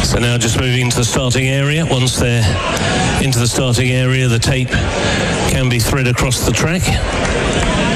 So now just moving into the starting area. Once they're into the starting area, the tape can be thread across the track.